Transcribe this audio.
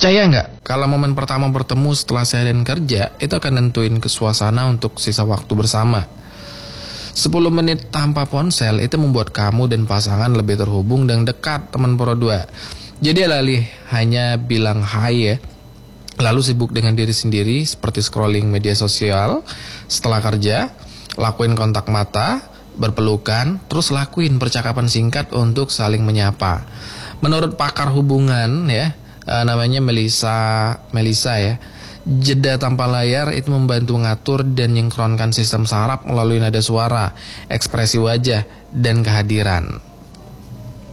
Percaya nggak, kalau momen pertama bertemu setelah seharian kerja, itu akan nentuin ke suasana untuk sisa waktu bersama. 10 menit tanpa ponsel itu membuat kamu dan pasangan lebih terhubung dan dekat, teman Pro 2. Jadi alih hanya bilang hai ya, lalu sibuk dengan diri sendiri seperti scrolling media sosial. Setelah kerja, lakuin kontak mata, berpelukan, terus lakuin percakapan singkat untuk saling menyapa. Menurut pakar hubungan ya, namanya Melisa ya, jeda tanpa layar itu membantu ngatur dan sinkronkan sistem saraf melalui nada suara, ekspresi wajah, dan kehadiran.